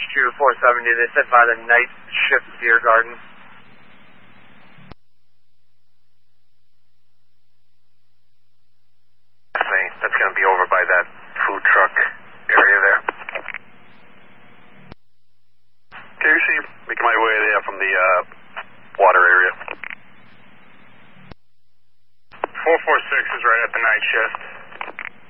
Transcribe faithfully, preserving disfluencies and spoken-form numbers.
H two four seventy. They said by the night shift beer garden. That's going to be over by that food truck area there. K C, making my way there from the uh, water area. four four six is right at the night shift.